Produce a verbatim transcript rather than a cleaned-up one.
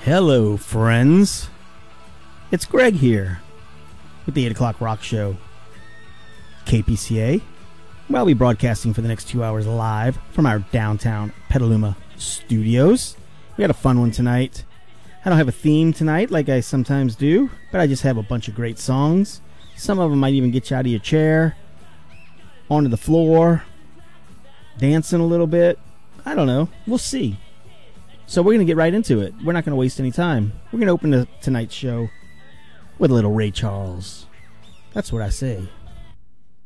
Hello, friends. It's Greg here with the eight o'clock Rock Show. K P C A. Well, I'll be broadcasting for the next two hours live from our downtown Petaluma studios. We got a fun one tonight. I don't have a theme tonight like I sometimes do, but I just have a bunch of great songs. Some of them might even get you out of your chair, onto the floor, dancing a little bit. I don't know. We'll see. So we're going to get right into it. We're not going to waste any time. We're going to open the, tonight's show with a little Ray Charles. That's what I say.